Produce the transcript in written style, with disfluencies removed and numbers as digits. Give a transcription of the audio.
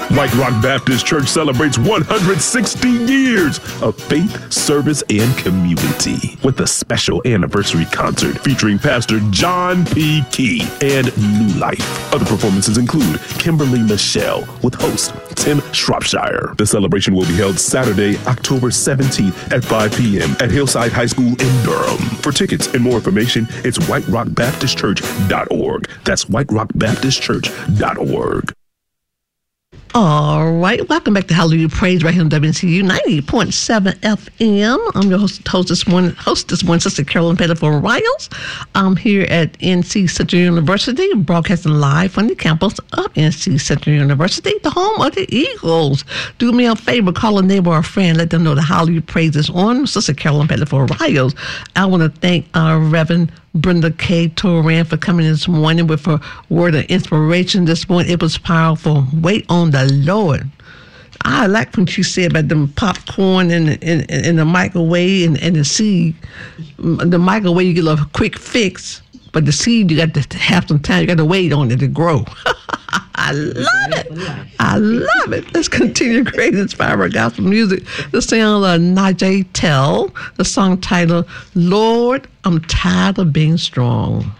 White Rock Baptist Church celebrates 160 years of faith, service, and community with a special anniversary concert featuring Pastor John P. Key and New Life. Other performances include Kimberly Michelle with host Tim Shropshire. The celebration will be held Saturday, October 17th at 5 p.m. at Hillside High School in Durham. For tickets and more information, it's whiterockbaptistchurch.org. That's whiterockbaptistchurch.org. All right, welcome back to Hallelujah Praise right here on WCU 90.7 FM. I'm your host this morning, Sister Carolyn Pettiford Riles. I'm here at NC Central University, broadcasting live from the campus of NC Central University, the home of the Eagles. Do me a favor, call a neighbor or a friend, let them know the Hallelujah Praise is on. Sister Carolyn Pettiford Riles. I want to thank Reverend Brenda K. Toran for coming this morning with her word of inspiration this morning. It was powerful. Wait on the Lord. I like when she said about them popcorn in the microwave and the seed. The microwave, you get a quick fix, but the seed, you got to have some time. You got to wait on it to grow. I love it. I love it. Let's continue great inspiring gospel music. The sound of Najee Tell, the song titled, Lord, I'm Tired of Being Strong.